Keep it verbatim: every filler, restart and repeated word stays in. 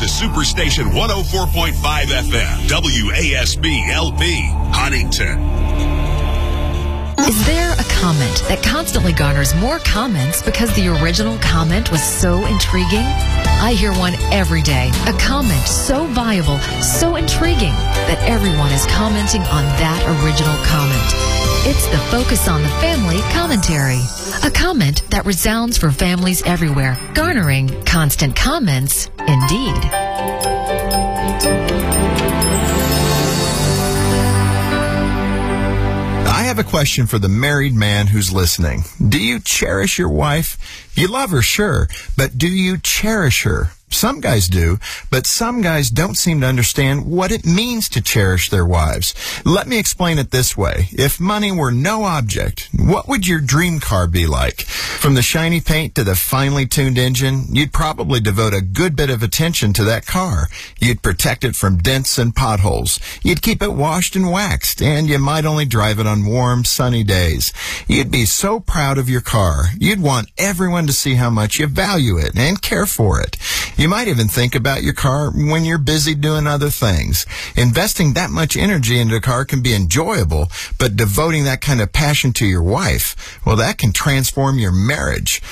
to Superstation one oh four point five F M, W A S B L P, Huntington. Is there a comment that constantly garners more comments because the original comment was so intriguing? I hear one every day. A comment so viable, so intriguing, that everyone is commenting on that original comment. It's the Focus on the Family commentary. A comment that resounds for families everywhere, garnering constant comments indeed. I have a question for the married man who's listening. Do you cherish your wife? You love her, sure, but do you cherish her? Some guys do, but some guys don't seem to understand what it means to cherish their wives. Let me explain it this way. If money were no object, what would your dream car be like? From the shiny paint to the finely tuned engine, you'd probably devote a good bit of attention to that car. You'd protect it from dents and potholes. You'd keep it washed and waxed, and you might only drive it on warm, sunny days. You'd be so proud of your car. You'd want everyone to see how much you value it and care for it. You might even think about your car when you're busy doing other things. Investing that much energy into a car can be enjoyable, but devoting that kind of passion to your wife, well, that can transform your marriage.